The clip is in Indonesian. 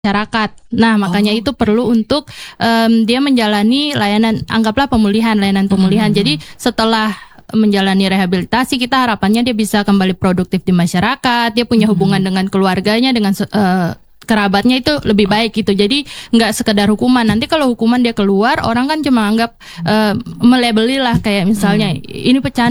masyarakat. Nah, makanya itu perlu untuk dia menjalani layanan, anggaplah layanan pemulihan. Jadi setelah menjalani rehabilitasi, kita harapannya dia bisa kembali produktif di masyarakat, dia punya hubungan dengan keluarganya, dengan kerabatnya itu lebih baik gitu. Jadi nggak sekedar hukuman. Nanti kalau hukuman dia keluar, orang kan cuma anggap melabeli lah, kayak misalnya ini pecahan